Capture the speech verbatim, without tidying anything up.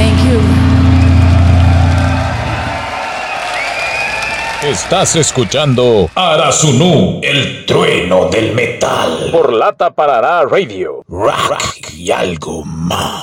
Thank you. Estás escuchando Arasunu, el trueno del metal. Por Lata Parará Radio. Rock y algo más.